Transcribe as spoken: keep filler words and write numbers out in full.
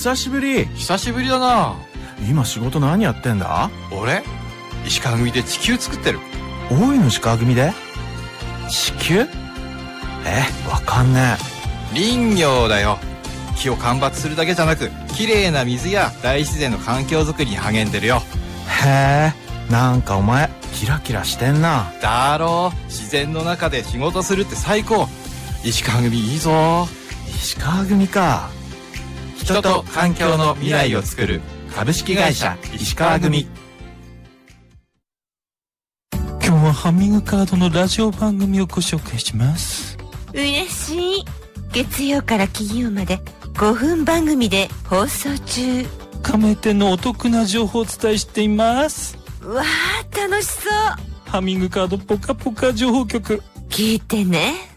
久しぶり。 久しぶりだな。 今仕事何やってんだ？ 俺石川組で地球作ってる。 大井の石川組で地球？え、わかんねえ。林業だよ。木を間伐するだけじゃなく、綺麗な水や大自然の環境づくりに励んでるよ。 へえ、なんかお前キラキラしてんな。 だろう。自然の中で仕事するって最高。石川組いいぞ。 石川組か。 人と環境の未来を作る株式会社石川組。 今日はハミングカードのラジオ番組をご紹介します。 嬉しい。月曜から金曜までごふん番組で放送中。 加盟店のお得な情報をお伝えしています。 うわー、楽しそう。 ハミングカードポカポカ情報局、 聞いてね。